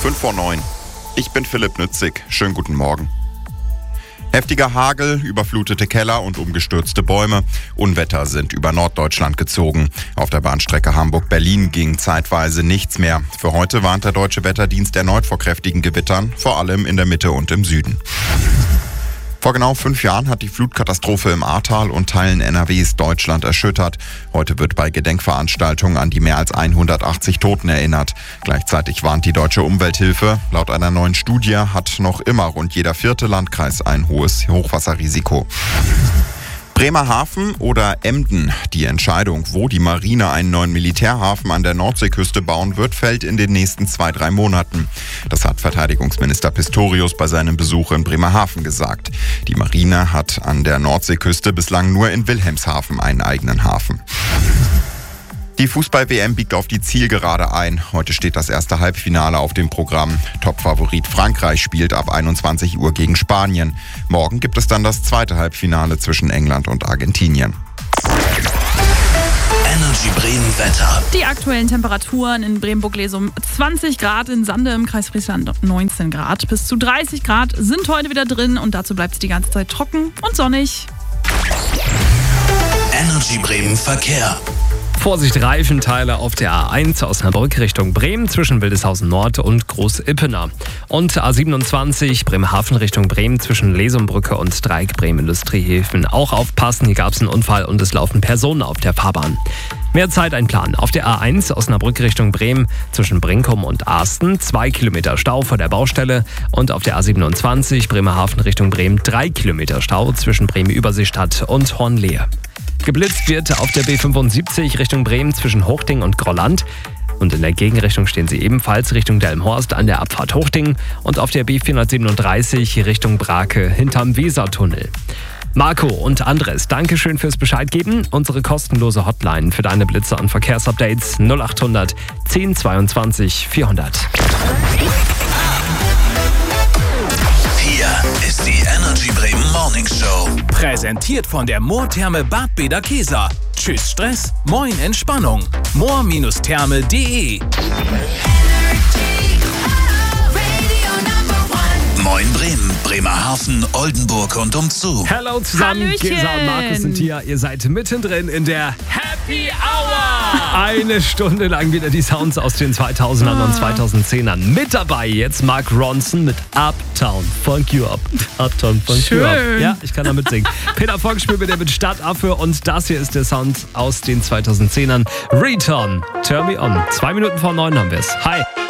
5:09. Ich bin Philipp Nützig. Schönen guten Morgen. Heftiger Hagel, überflutete Keller und umgestürzte Bäume. Unwetter sind über Norddeutschland gezogen. Auf der Bahnstrecke Hamburg-Berlin ging zeitweise nichts mehr. Für heute warnt der Deutsche Wetterdienst erneut vor kräftigen Gewittern, vor allem in der Mitte und im Süden. Vor genau 5 Jahren hat die Flutkatastrophe im Ahrtal und Teilen NRWs Deutschland erschüttert. Heute wird bei Gedenkveranstaltungen an die mehr als 180 Toten erinnert. Gleichzeitig warnt die Deutsche Umwelthilfe. Laut einer neuen Studie hat noch immer rund jeder 4. Landkreis ein hohes Hochwasserrisiko. Bremerhaven oder Emden? Die Entscheidung, wo die Marine einen neuen Militärhafen an der Nordseeküste bauen wird, fällt in den nächsten 2-3 Monaten. Das hat Verteidigungsminister Pistorius bei seinem Besuch in Bremerhaven gesagt. Die Marine hat an der Nordseeküste bislang nur in Wilhelmshaven einen eigenen Hafen. Die Fußball-WM biegt auf die Zielgerade ein. Heute steht das erste Halbfinale auf dem Programm. Topfavorit Frankreich spielt ab 21 Uhr gegen Spanien. Morgen gibt es dann das zweite Halbfinale zwischen England und Argentinien. Energy Bremen Wetter. Die aktuellen Temperaturen in Bremen-Burglesum 20 Grad, in Sande im Kreis Friesland 19 Grad. Bis zu 30 Grad sind heute wieder drin und dazu bleibt es die ganze Zeit trocken und sonnig. Energy Bremen Verkehr. Vorsicht, Reifenteile auf der A1 Osnabrück Richtung Bremen zwischen Wildeshausen Nord und Groß-Ippener. Und A27 Bremerhaven Richtung Bremen zwischen Lesumbrücke und Dreieck Bremen Industriehäfen. Auch aufpassen, hier gab es einen Unfall und es laufen Personen auf der Fahrbahn. Mehr Zeit einplanen. Auf der A1 Osnabrück Richtung Bremen zwischen Brinkum und Arsten 2 Kilometer Stau vor der Baustelle. Und auf der A27 Bremerhaven Richtung Bremen 3 Kilometer Stau zwischen Bremen-Überseestadt und Hornlehe. Geblitzt wird auf der B75 Richtung Bremen zwischen Hochding und Grolland. Und in der Gegenrichtung stehen sie ebenfalls Richtung Delmenhorst an der Abfahrt Hochding. Und auf der B437 Richtung Brake hinterm Wesertunnel. Marco und Andres, Dankeschön fürs Bescheid geben. Unsere kostenlose Hotline für deine Blitze und Verkehrsupdates 0800 10 22 400. Hier ist die Energy Bremen Morning Show. Präsentiert von der Moortherme Bad Bederkesa. Tschüss Stress, moin Entspannung. moor-therme.de. Moin Bremen, Bremerhaven, Oldenburg und umzu. Hallo zusammen, Hallöchen. Gesa und Markus sind hier. Ihr seid mittendrin in der Happy Hour. Eine Stunde lang wieder die Sounds aus den 2000ern und 2010ern. Mit dabei jetzt Mark Ronson mit Uptown Funk You Up. Uptown Funk You Up. Schön. Ja, ich kann damit singen. Peter Fox spielt mit der mit Stadtaffe und das hier ist der Sound aus den 2010ern. Return, Turn Me On. 2 Minuten vor 9 haben wir es. Hi.